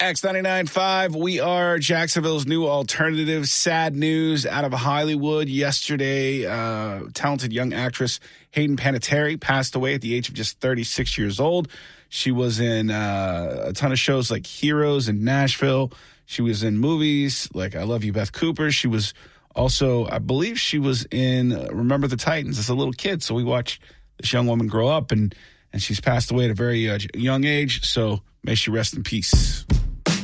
X99.5, we are Jacksonville's new alternative. Sad news out of Hollywood yesterday. Talented young actress Hayden Panettiere passed away at the age of just 36 years old. She was in a ton of shows like Heroes in Nashville. She was in movies like I Love You, Beth Cooper. She was also, I believe she was in Remember the Titans as a little kid. So we watched this young woman grow up, and she's passed away at a very young age. So may she rest in peace.